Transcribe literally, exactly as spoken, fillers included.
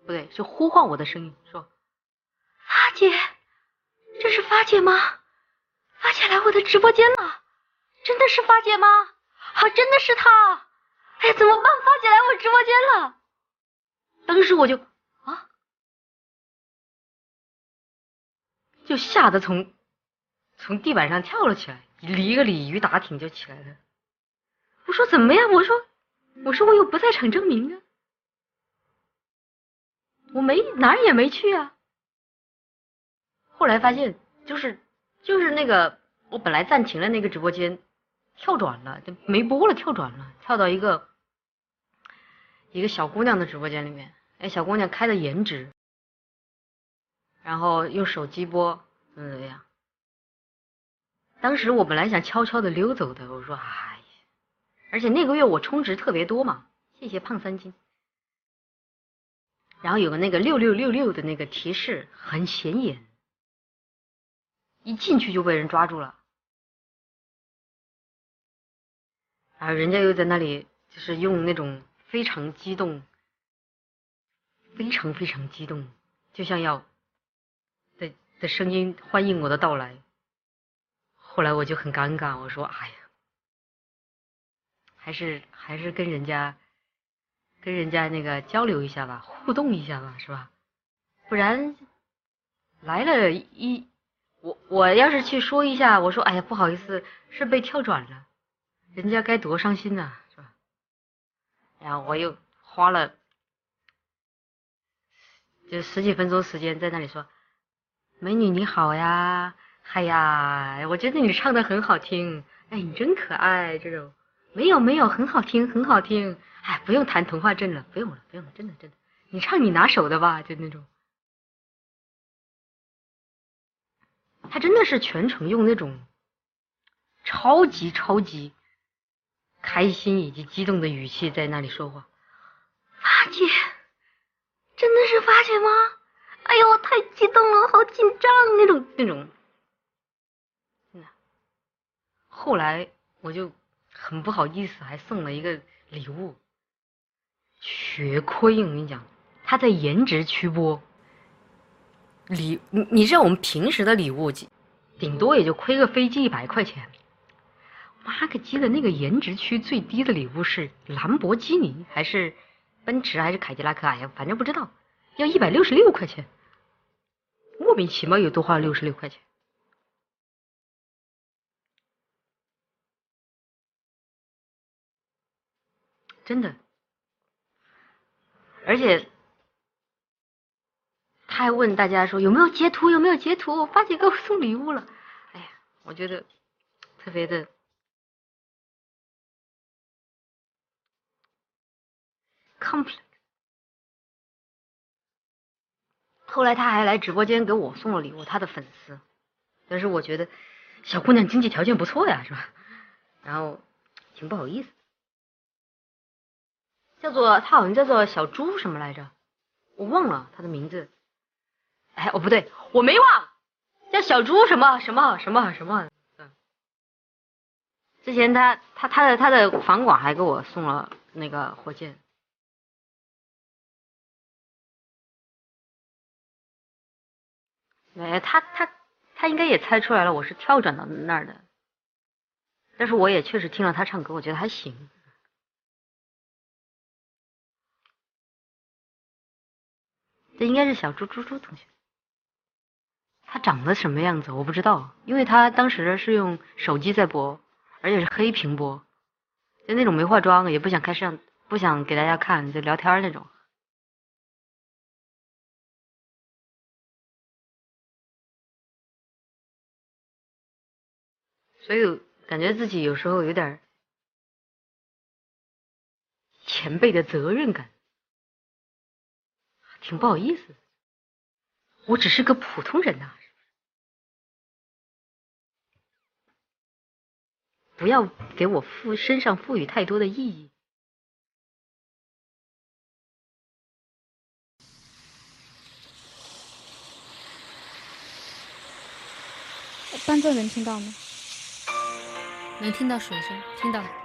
不对，是呼唤我的声音，说：“发姐，这是发姐吗？发姐来我的直播间了，真的是发姐吗？啊，真的是她！哎，怎么办？发姐来我直播间了。”当时我就啊，就吓得从从地板上跳了起来，离个鲤鱼打挺就起来了。我说怎么样？我说我说我有不在场证明啊，我没哪儿也没去啊。后来发现就是就是那个我本来暂停了那个直播间跳转了，就没播了，跳转了，跳到一个一个小姑娘的直播间里面。哎，小姑娘开的颜值，然后用手机播，嗯，怎么样？当时我本来想悄悄的溜走的，我说哎，而且那个月我充值特别多嘛，谢谢胖三金。然后有个那个六六六六的那个提示很显眼，一进去就被人抓住了，然后人家又在那里就是用那种非常激动，非常非常激动，就像要的的声音欢迎我的到来。后来我就很尴尬，我说哎呀，还是还是跟人家跟人家那个交流一下吧，互动一下吧，是吧？不然来了一我我要是去说一下，我说哎呀不好意思，是被跳转了，人家该多伤心呐，是吧？然后我又花了就十几分钟时间在那里说，美女你好呀，哎呀，我觉得你唱的很好听，哎，你真可爱，这种没有没有，很好听很好听，哎，不用弹童话镇了，不用了不用了，真的真的，你唱你拿手的吧，就那种。他真的是全程用那种超级超级开心以及激动的语气在那里说话。发姐，真的是发姐吗？哎呦，我太激动了，好紧张，那种那种。真的。后来我就很不好意思，还送了一个礼物。血亏，我跟你讲，他在颜值区播礼，你你知道我们平时的礼物，顶多也就亏个飞机一百块钱。妈个鸡的，那个颜值区最低的礼物是兰博基尼还是奔驰还是凯迪拉克？哎呀，反正不知道，要一百六十六块钱，莫名其妙又多花了六十六块钱。真的，而且他还问大家说有没有截图，有没有截图？发姐给我送礼物了。哎呀，我觉得特别的 complex。后来他还来直播间给我送了礼物，他的粉丝。但是我觉得小姑娘经济条件不错呀，是吧？然后挺不好意思。叫做他好像叫做小猪什么来着，我忘了他的名字。哎，哦不对，我没忘，叫小猪什么什么什么什么。嗯，之前他他他的他的房管还给我送了那个火箭。哎，他他他应该也猜出来了，我是跳转到那儿的。但是我也确实听了他唱歌，我觉得还行。这应该是小猪猪猪同学。他长得什么样子我不知道，因为他当时是用手机在播，而且是黑屏播，就那种没化妆，也不想开摄像，不想给大家看，就聊天那种。所以感觉自己有时候有点前辈的责任感，挺不好意思。我只是个普通人呐、啊，不要给我赋身上赋予太多的意义。 伴奏能听到吗？ 能听到水声，听到。